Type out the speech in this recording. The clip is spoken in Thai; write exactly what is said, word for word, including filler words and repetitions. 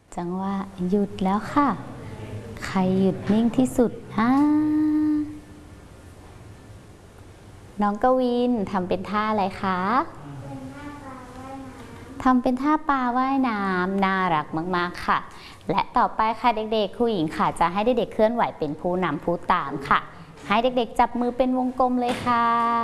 จังหวะหยุดแล้วค่ะใครหยุดนิ่งที่สุดนะน้องกวินทำเป็นท่าอะไรคะทำเป็นท่าปลาว่ายน้ำน่ารักมากๆค่ะและต่อไปค่ะเด็กๆครูหญิงค่ะจะให้เด็กๆเคลื่อนไหวเป็นผู้นำผู้ตามค่ะให้เด็กๆจับมือเป็นวงกลมเลยค่ะ